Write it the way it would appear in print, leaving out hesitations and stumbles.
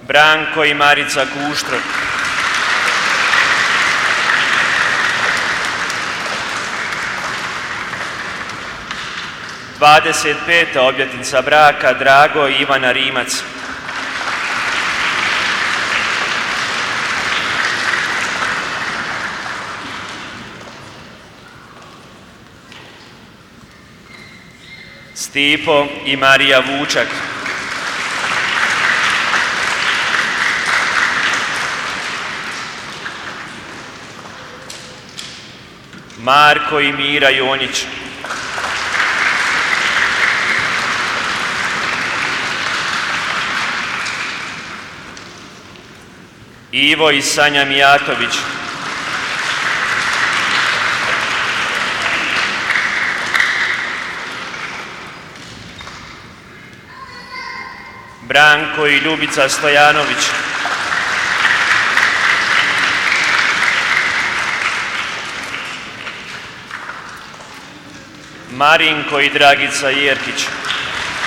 Branko i Marica Kuštro, Dvadeset peta obljetnica braka Drago i Ivana Rimac. Stipo i Marija Vučak. Marko i Mira Jonjić. Ivo i Sanja Mijatović. Branko i Ljubica Stojanović. Marinko i Dragica Jerkić.